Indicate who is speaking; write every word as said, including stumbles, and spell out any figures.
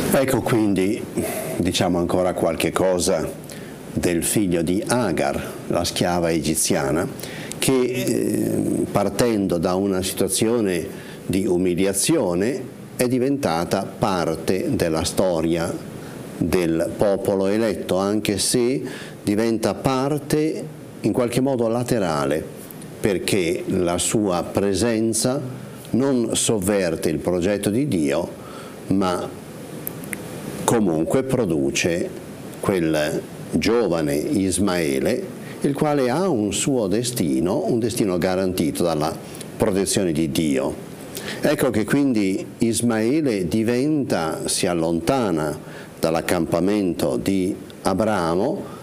Speaker 1: Ecco quindi, diciamo ancora qualche cosa del figlio di Agar, la schiava egiziana, che eh, partendo da una situazione di umiliazione è diventata parte della storia del popolo eletto, anche se diventa parte in qualche modo laterale, perché la sua presenza non sovverte il progetto di Dio, ma comunque produce quel giovane Ismaele, il quale ha un suo destino, un destino garantito dalla protezione di Dio. Ecco che quindi Ismaele diventa, si allontana dall'accampamento di Abramo